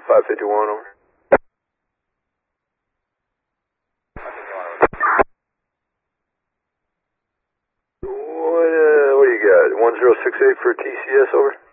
551, over. What do you got? 1068 for TCS, over.